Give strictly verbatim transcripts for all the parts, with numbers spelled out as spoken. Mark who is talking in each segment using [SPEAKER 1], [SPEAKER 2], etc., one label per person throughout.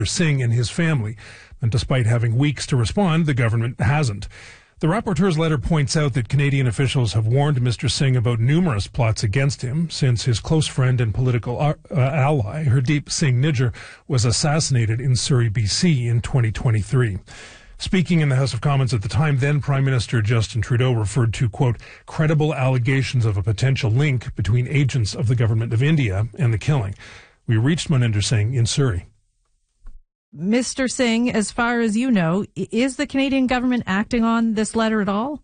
[SPEAKER 1] Singh and his family. And despite having weeks to respond, the government hasn't. The rapporteur's letter points out that Canadian officials have warned Mister Singh about numerous plots against him since his close friend and political uh, ally, Hardeep Singh Nijjar, was assassinated in Surrey, B C in twenty twenty-three. Speaking in the House of Commons at the time, then Prime Minister Justin Trudeau referred to, quote, credible allegations of a potential link between agents of the government of India and the killing. We reached Maninder Singh in Surrey.
[SPEAKER 2] Mister Singh, as far as you know, is the Canadian government acting on this letter at all?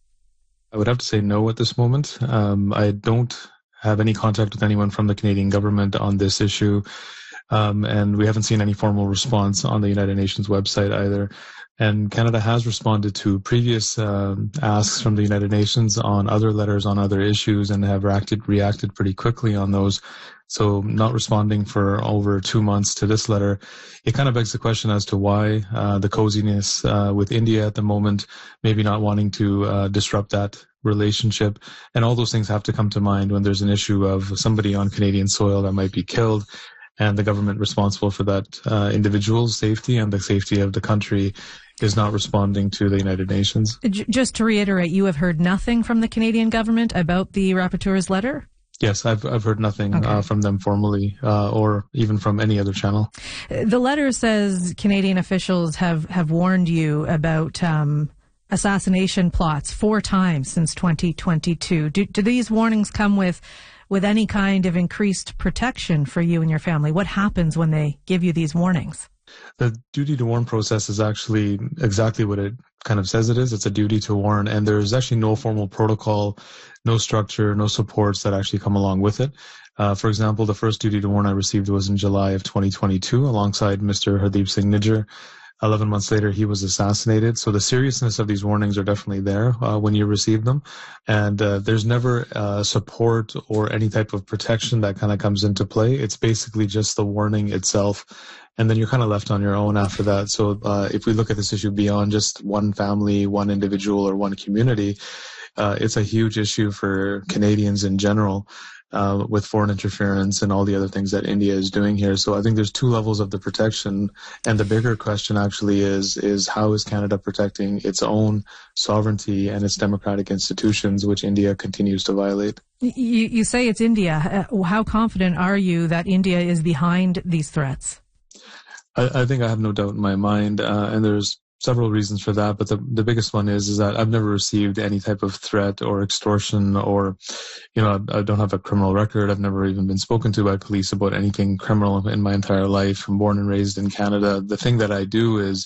[SPEAKER 3] I would have to say no at this moment. Um, I don't have any contact with anyone from the Canadian government on this issue, um, and we haven't seen any formal response on the United Nations website either. And Canada has responded to previous um, asks from the United Nations on other letters on other issues and have reacted, reacted pretty quickly on those. So not responding for over two months to this letter, it kind of begs the question as to why uh, the coziness uh, with India at the moment, maybe not wanting to uh, disrupt that relationship. And all those things have to come to mind when there's an issue of somebody on Canadian soil that might be killed, and the government responsible for that uh, individual's safety and the safety of the country is not responding to the United Nations.
[SPEAKER 2] Just to reiterate, you have heard nothing from the Canadian government about the rapporteur's letter?
[SPEAKER 3] Yes, I've I've heard nothing
[SPEAKER 2] okay.
[SPEAKER 3] uh, from them formally uh, or even from any other channel.
[SPEAKER 2] The letter says Canadian officials have, have warned you about um, assassination plots four times since twenty twenty-two. Do, do these warnings come with with any kind of increased protection for you and your family? What happens when they give you these warnings?
[SPEAKER 3] The duty to warn process is actually exactly what it kind of says it is. It's a duty to warn, and there's actually no formal protocol, no structure, no supports that actually come along with it. Uh, for example, the first duty to warn I received was in July of twenty twenty-two alongside Mister Hardeep Singh Nijjar. Eleven months later, he was assassinated. So the seriousness of these warnings are definitely there uh, when you receive them. And uh, there's never uh, support or any type of protection that kind of comes into play. It's basically just the warning itself. And then you're kind of left on your own after that. So uh, if we look at this issue beyond just one family, one individual, or one community, uh, it's a huge issue for Canadians in general. Uh, with foreign interference and all the other things that India is doing here. So I think there's two levels of the protection. And the bigger question actually is, is how is Canada protecting its own sovereignty and its democratic institutions, which India continues to violate?
[SPEAKER 2] You, you say it's India. Uh, how confident are you that India is behind these threats?
[SPEAKER 3] I, I think I have no doubt in my mind. Uh, and there's several reasons for that, but the, the biggest one is, is that I've never received any type of threat or extortion or, you know, I, I don't have a criminal record. I've never even been spoken to by police about anything criminal in my entire life. I'm born and raised in Canada. The thing that I do is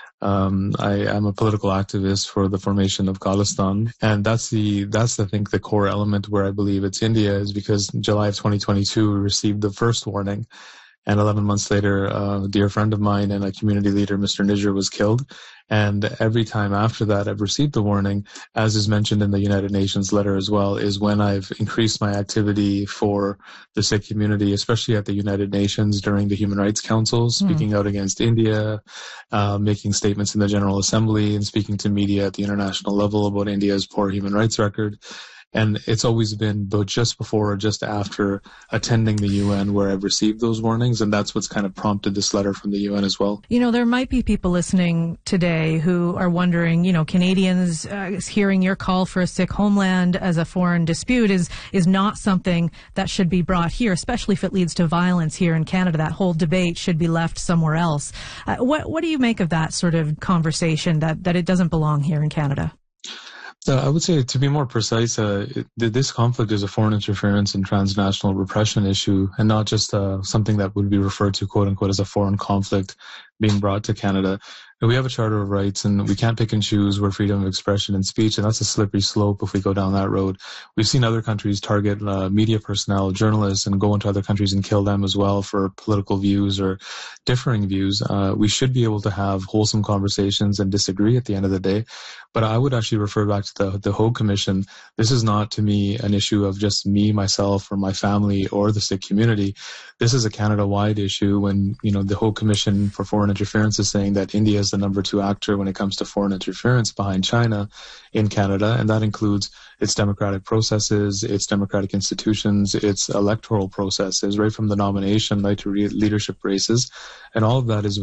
[SPEAKER 3] um, I am a political activist for the formation of Khalistan. And that's the, that's the, I think, the core element where I believe it's India is because in July of twenty twenty-two, we received the first warning. And eleven months later, uh, a dear friend of mine and a community leader, Mister Nijjar, was killed. And every time after that, I've received the warning, as is mentioned in the United Nations letter as well, is when I've increased my activity for the Sikh community, especially at the United Nations during the Human Rights Council, speaking mm. out against India, uh, making statements in the General Assembly and speaking to media at the international level about India's poor human rights record. And it's always been just before or just after attending the U N where I've received those warnings. And that's what's kind of prompted this letter from the U N as well.
[SPEAKER 2] You know, there might be people listening today who are wondering, you know, Canadians uh, hearing your call for a Sikh homeland as a foreign dispute is, is not something that should be brought here, especially if it leads to violence here in Canada. That whole debate should be left somewhere else. Uh, what, what do you make of that sort of conversation that, that it doesn't belong here in Canada?
[SPEAKER 3] Uh, I would say, to be more precise, uh, it, this conflict is a foreign interference and transnational repression issue, and not just uh, something that would be referred to, quote unquote, as a foreign conflict being brought to Canada. And we have a Charter of Rights, and we can't pick and choose where freedom of expression and speech, and that's a slippery slope if we go down that road. We've seen other countries target uh, media personnel, journalists, and go into other countries and kill them as well for political views or differing views. Uh, we should be able to have wholesome conversations and disagree at the end of the day. But I would actually refer back to the, the Hogue Commission. This is not, to me, an issue of just me, myself, or my family, or the Sikh community. This is a Canada-wide issue when, you know, the Hogue Commission for Foreign Foreign Interference is saying that India is the number two actor when it comes to foreign interference behind China in Canada, and that includes its democratic processes, its democratic institutions, its electoral processes, right from the nomination right to re- leadership races, and all of that is